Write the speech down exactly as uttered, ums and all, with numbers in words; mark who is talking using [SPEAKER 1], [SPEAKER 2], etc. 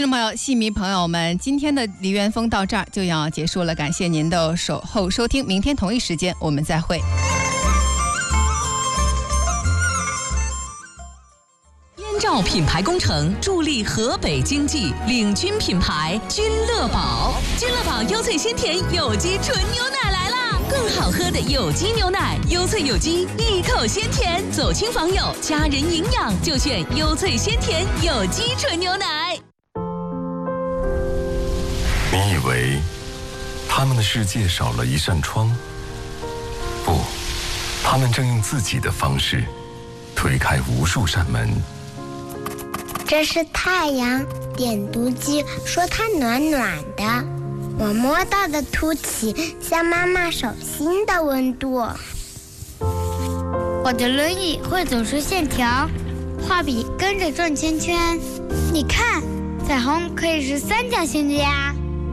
[SPEAKER 1] 众朋友、戏迷朋友们，今天的梨园风到这儿就要结束了，感谢您的守候收听，明天同一时间我们再会。
[SPEAKER 2] 燕赵品牌工程助力河北经济，领军品牌君乐宝。君乐宝优萃鲜甜有机纯牛奶来啦！更好喝的有机牛奶，优萃有机，一口鲜甜。走亲访友，家人营养就选优萃鲜甜有机纯牛奶。
[SPEAKER 3] 你以为他们的世界少了一扇窗？不，他们正用自己的方式推开无数扇门。
[SPEAKER 4] 这是太阳，点读机说它暖暖的，我摸到的凸起像妈妈手心的温度。
[SPEAKER 5] 我的轮椅会走出线条，画笔跟着转圈圈。你看，彩虹可以是三角形的呀。